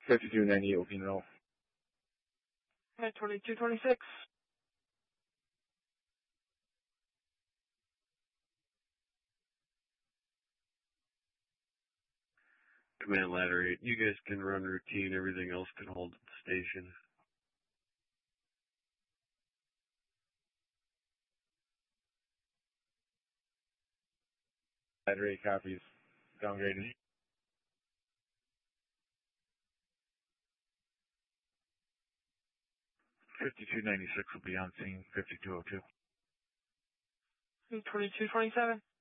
5298 will be no. Okay, 2226. Command ladder 8, you guys can run routine, everything else can hold at the station. Ladder 8 copies. Downgraded. 5296 will be on scene. 5202. 2227.